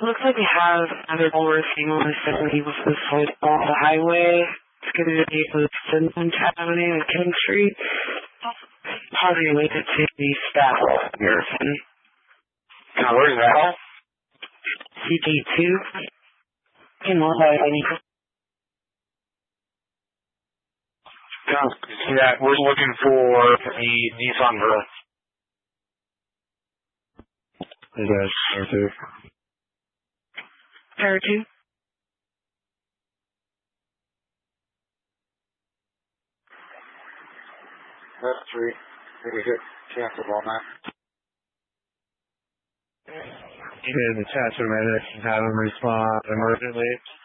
Looks like we have another overseeing on the 70 was this off the highway. It's going to be with Finland Avenue and King Street. Probably related to the staff Garrison. Where's that? CT2. In North Avenue. Yeah, we're looking for the Nissan Versa. Hey guys, Arthur. Pair 2. That's 3. Maybe we could cancel on that. You can attach a medic and have them respond emergently.